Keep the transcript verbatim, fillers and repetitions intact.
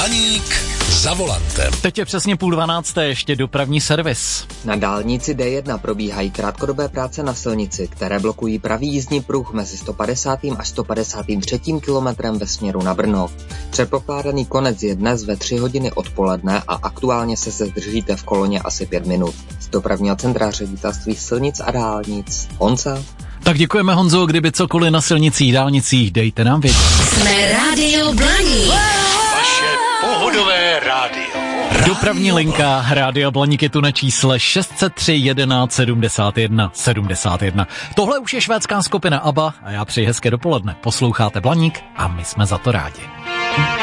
Blaník za volantem. Teď je přesně půl dvanácté, ještě dopravní servis. Na dálnici D jedna probíhají krátkodobé práce na silnici, které blokují pravý jízdní pruh mezi sto padesátým až sto padesát třetím kilometrem ve směru na Brno. Předpokládaný konec je dnes ve tři hodiny odpoledne a aktuálně se se zdržíte v koloně asi pět minut. Z dopravního centra Ředitelství silnic a dálnic. Honza? Tak děkujeme, Honzo, kdyby cokoliv na silnicích, dálnicích, dejte nám vědět. Jsme Rádio Blaník. Vaše pohodové rádio. Dopravní linka Rádia Blaník je tu na čísle šest set tři jedenáct sedmdesát jedna sedmdesát jedna. Tohle už je švédská skupina ABBA a já přeji hezké dopoledne. Posloucháte Blaník a my jsme za to rádi.